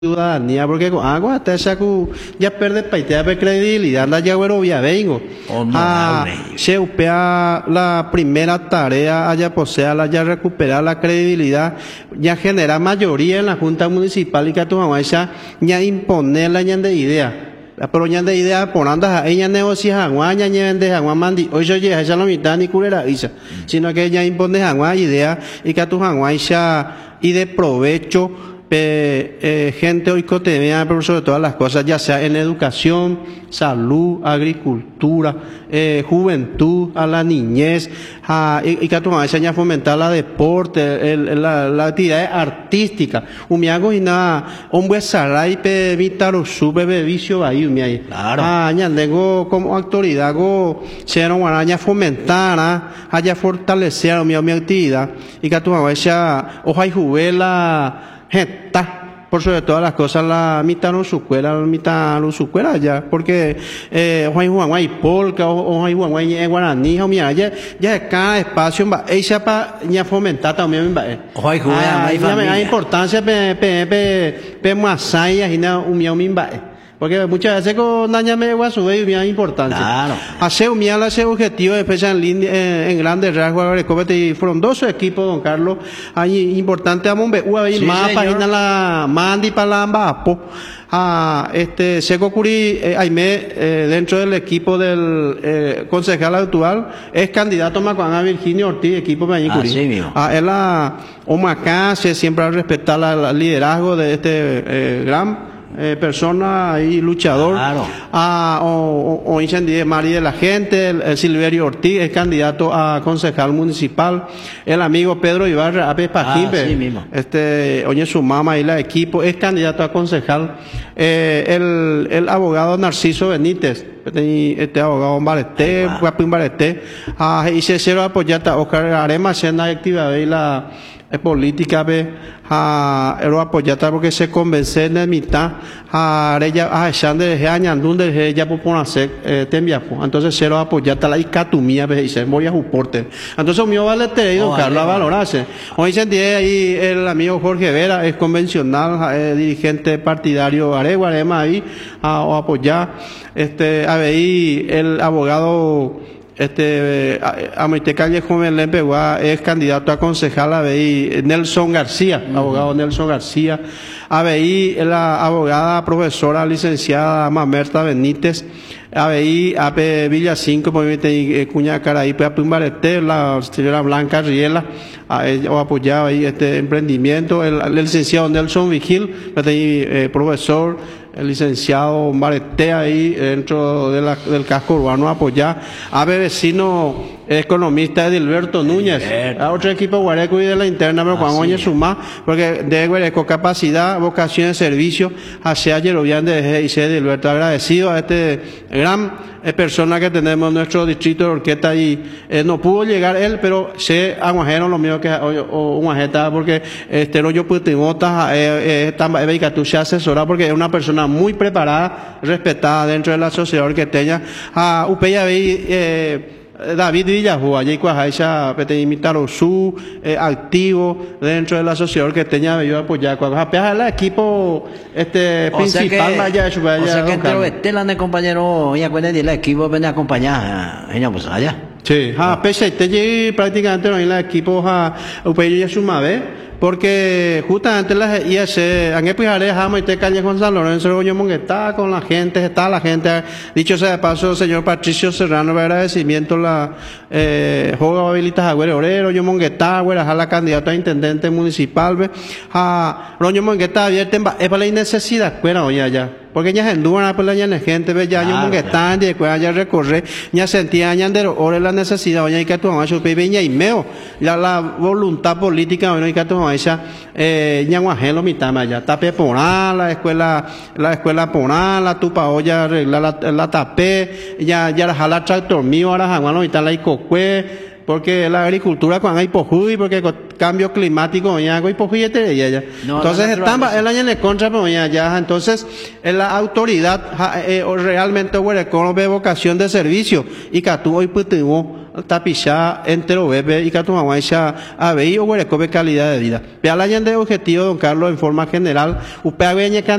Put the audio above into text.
ciudadanía, porque con agua hasta esa ya pierde paitea de credibilidad, la ya güero via vengo. Se upea la primera tarea, allá posea, la ya recuperar la credibilidad, ya genera mayoría en la Junta Municipal y que tu mamá ya imponer la ñan de idea. Pero ñan de idea por andas ella negocia agua, ña vende agua mandi, hoy yo ya esa la mitad ni curera isa, sino que ella impone agua idea y que tu agua y de provecho. Gente hoy cotidiana, pero sobre todas las cosas, ya sea en educación, salud, agricultura, juventud, a la niñez, y que tu ya fomentar la deporte, la actividad artística. Umiago y nada, un buen saray pe vitaro sube bevicio ahí, umiay. Claro. Tengo como autoridad, go, ser guaraña fomentar, haya fortalecer mi actividad, y que tu ya, ojalá y juguela. Está, por sobre todas las cosas, la mitad no su cuera, la mitad no su cuera ya, porque hoy Juan polka, hoy Juan guaraní, mira, ya cada espacio ella para ya fomentar también hoy juega hay importancia pe masaya y na porque muchas veces con daña me guasu y bien importancia. Claro. Hace ese objetivo de fecha en grandes rasgos y fueron 12 equipos, don Carlos. Hay importante a Mombe, sí, más página la mandi para la ambapo. Seco Curi Aime dentro del equipo del concejal actual es candidato Macuanga Virginio Ortiz, equipo de Curi. Él la Omacá siempre ha respetado el liderazgo de este gran persona y luchador. Claro. O Incendie Mari de la Gente, el Silverio Ortiz es candidato a concejal municipal, el amigo Pedro Ibarra Ape Pajimbe, oye su mamá y la equipo es candidato a concejal, el abogado Narciso Benítez, este abogado Barete, y se quiero apoyar a Oscar Arema en la actividad y la política lo apoyata porque se convence en la mitad ella de añandunde ella por hacer tembiapo entonces se lo apoyata la icatumía y se moría juporte entonces mío vale te don Carlos a valorarse hoy se entiende ahí el amigo Jorge Vera es convencional dirigente partidario Arema ahí o apoyar ahí el abogado Amite Callejón en Lempegua es candidato a concejal ABI Nelson García, abogado Nelson García, ABI la abogada profesora licenciada Mamerta Benítez, ABI AP Villa 5, Cuña Caraí, Pumbarete, la señora Blanca Riela, o apoyaba ahí este emprendimiento, el licenciado Nelson Vigil, profesor, el licenciado Marete ahí dentro del casco urbano apoyar a vecino economista Edilberto Núñez a otro equipo guareco y de la interna pero cuando oye suma porque de guareco capacidad vocación de servicio hacia Yerobian de Edilberto agradecido a este gran persona que tenemos en nuestro distrito de Orqueta y no pudo llegar él pero se aguajeron lo mío que un ageta porque rollo putimota se asesora porque es una persona muy preparada, respetada dentro de la sociedad orqueteña. Upeya David Villajú, allí cuajaisha Peteimítaro su activo dentro de la sociedad orqueteña me ayuda a apoyar. Cuajapeja el equipo principal vaya de su vaya. O sea que entero Estelan de compañero y acuérdense del equipo ven a acompañar ella pues allá. Sí, pese a prácticamente no hay el equipo Upeya Sumave. Porque justamente las IAC, en el Pijaré, Jama y Calle con San Lorenzo, Goñomón está con la gente, dicho sea de paso, señor Patricio Serrano, agradecimiento la Joga Habilitas Agüero Orero, yo Monguetá, a la candidata a intendente municipal, Roño Monguetá abierta es para la necesidad, cuera hoy allá. Porque ya en duda pues la gente ve ya yo Monguetá, ya recorre, ya sentía ya de ore la necesidad, oye que tu macho peña y meo, la voluntad política, bueno y que tu esa ñanguajelo mitad allá, tape porá, la escuela porá, la tupa olla arregla la tapé, ya la jala tractor mío ahora jaguano y tal la icocue. Porque la agricultura cuando hay pojuy, porque con cambio climático ya hay pojuy ya. Entonces están el año en contra ya. Entonces la autoridad realmente ve vocación de servicio y que tú hoy pues tapichá entero bebe y catumaguacha a ver o calidad de vida. Vea la de objetivo, don Carlos, en forma general, upea